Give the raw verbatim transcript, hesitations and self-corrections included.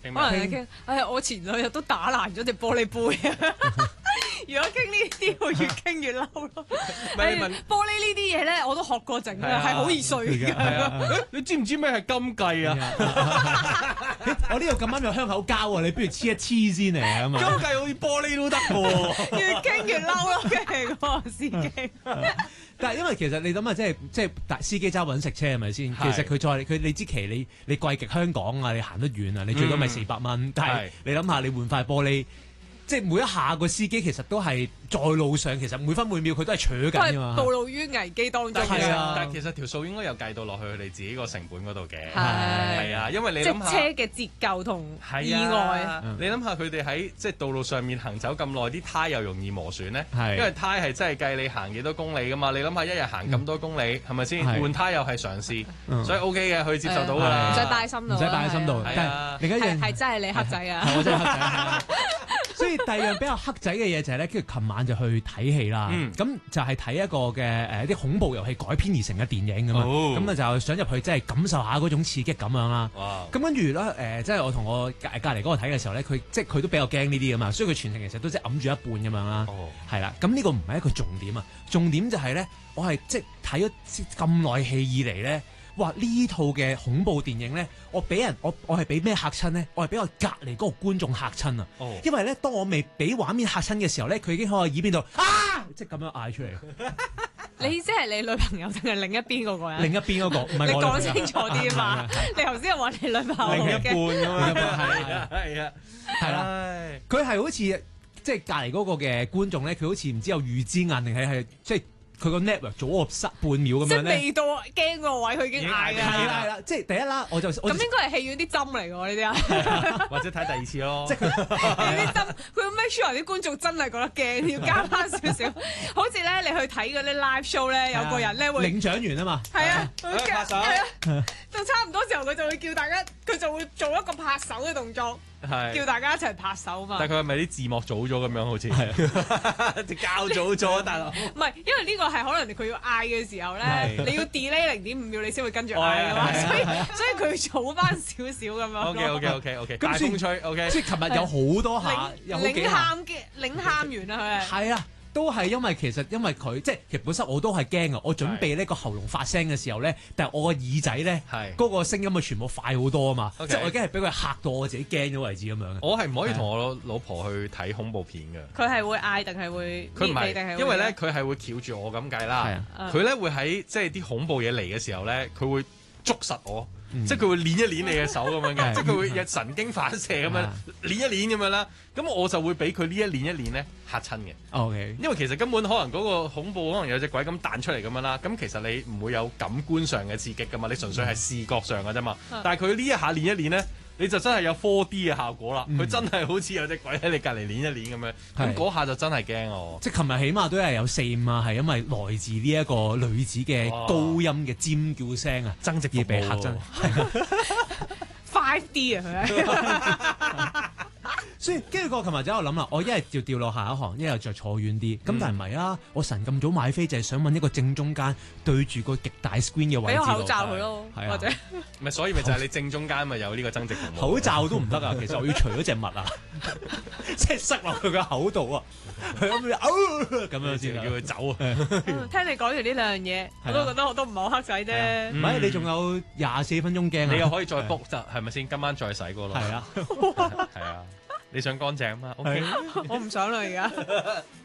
可能係傾，唉，我前兩日都打爛咗隻玻璃杯啊！如果傾呢啲，會越傾越嬲咯。 咪你問玻璃呢啲嘢咧，我都學過整嘅，係好易碎嘅。 你知唔知咩係金計啊？ 我呢度咁啱有香口膠啊，你不如黐一黐先嚟啊嘛。 金計好似玻璃都得喎。 越傾越嬲咯，嘅嗰個司機。 但係因為其實你諗下，即係即係大司機揸揾食車係咪先？其實佢再佢你知期你你貴極香港啊，你行得遠啊，你最多咪四百蚊。但係你諗下，你換塊玻璃。即係每一下個司機其實都係在路上，其實每分每秒佢都係搶緊㗎嘛。 暴露於危機當中。 係啊， 但係其實條數應該有計到落去佢哋自己個成本嗰度嘅。 係啊，因為你諗下即係車嘅折舊同意外。 你諗下佢哋喺即係道路上面行走咁耐，啲胎又容易磨損咧。 係。 因為胎係真係計你行幾多公里㗎嘛。你諗下一日行咁多公里，係咪先？換胎又係嘗試，所以 OK 嘅，佢接受到㗎啦。 唔使帶心度。 唔使帶心度。 係啊。 另一樣係真係你黑仔啊！ 係我真係黑仔。所以第二樣比較黑仔嘅嘢就係咧，跟住琴晚就去睇戲啦。咁、嗯、就係睇一個嘅誒啲恐怖遊戲改編而成嘅電影咁嘛。咁啊、哦、就想入去即係感受下嗰種刺激咁樣啦。咁跟住咧誒，即係我同我隔隔離嗰個睇嘅時候咧，佢即係佢都比較驚呢啲噶嘛，所以佢全程其實都即係揞住一半咁樣啦。係啦、哦，咁呢個唔係一個重點啊，重點就係咧，我係即係睇咗咁耐戲以嚟咧。哇！呢套嘅恐怖電影咧，我俾人我我係俾咩嚇親咧？我係俾我隔離嗰個觀眾嚇親啊！哦、因為咧，當我未俾畫面嚇親嘅時候咧，佢已經喺我耳邊度啊！即係咁樣嗌出嚟。 你意思係你女朋友定係另一邊嗰個人？ 另一邊嗰個，唔係你講清楚啲啊嘛！你頭先又話你女朋友另一半咁啊， 係啊係啊， 係啦，佢係好似即係隔離嗰個嘅觀眾咧，佢好似唔知有預知眼定係係即係。佢個 network 早我失半秒咁樣咧， 即係未到驚個位，佢已經嗌㗎。 係啦係啦，即係第一啦，我就咁應該係戲院啲針嚟㗎喎，呢啲啊， 或者睇第二次咯。 即係佢啲針，佢要 make sure 啲觀眾真係覺得驚，要加翻少少。好似咧，你去睇嗰啲 live show 咧，有個人咧會領獎完啊嘛。 係啊， 拍手。 係啊，到差唔多時候，佢就會叫大家，佢就會做一個拍手嘅動作。係叫大家一齊拍手嘛！ 但係佢係咪啲字幕早咗咁樣？好似係教早咗，大佬。 唔係，因為呢個係可能佢要嗌嘅時候咧，你要 delay 零點五秒，你先會跟住嗌㗎嘛。所以所以佢要早翻少少咁樣。 OK OK OK OK。大風吹 OK。 即係琴日有好多下，有好幾下。 領喊嘅領喊完啦，佢係。 係啊。都係因為其實因為佢即係其實本身我都係驚啊！我準備呢個喉嚨發聲嘅時候咧，但係我個耳仔咧，嗰個聲音啊全部快好多啊嘛！即係我已經係俾佢嚇到我自己驚咗為止咁樣。 我係唔可以同我老婆去睇恐怖片嘅。 佢係會嗌定係會？ 佢唔係，因為咧佢係會翹住我咁計啦。佢咧會喺即係啲恐怖嘢嚟嘅時候咧，佢會捉實我。嗯、即係佢會捏一捏你嘅手咁樣嘅，即係佢會有神經反射咁樣捏一捏咁樣啦。咁我就會俾佢呢一捏一捏咧嚇親嘅。 OK， 因為其實根本可能嗰個恐怖可能有隻鬼咁彈出嚟咁樣啦。咁其實你唔會有感官上嘅刺激噶嘛，你純粹係視覺上嘅啫嘛。嗯、但係佢呢一下捏一捏咧，你就真係有 four D 嘅效果啦。佢、嗯、真係好似有隻鬼喺你隔離捏一捏咁樣。咁嗰下就真係驚我。即係琴日起碼都係有四五啊，係因為來自呢一個女子嘅高音嘅尖叫聲啊，增值而被嚇真。 five D 啊佢， 所以跟住我琴日就喺度諗啦，我一係就掉落下一行，一係就坐遠啲。咁、嗯、但係唔係啊？我神咁早買飛就係想揾一個正中間對住個極大 screen 嘅位置。俾個口罩佢咯， 啊、 或者咪所以咪就係你正中間咪有呢個增值服務。 口罩都唔得啊！其實我要除咗隻襪啊，即係塞落佢個口度啊，咁樣咁樣先叫佢走啊！ 聽你講完呢兩樣嘢，我都覺得我都唔係好黑仔啫。 唔係你仲有廿四分鐘驚啊！ 你又可以再 book 就係咪先？今晚再洗過咯。 係啊， 係啊，你想乾淨嘛 ？OK， 我唔想啦而家。